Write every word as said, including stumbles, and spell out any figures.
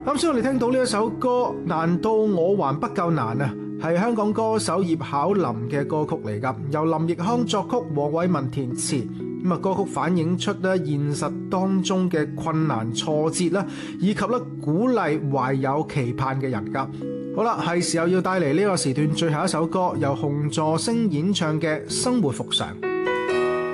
啱先我哋聽到呢一首歌，難道我還不夠難啊？係香港歌手葉巧琳嘅歌曲嚟噶，由林奕匡作曲，黃偉文填詞。咁啊，歌曲反映出咧現實當中嘅困難挫折啦，以及咧鼓勵懷有期盼嘅人噶。好啦，係時候要帶嚟呢個時段最後一首歌，由洪助星演唱嘅《生活復常》。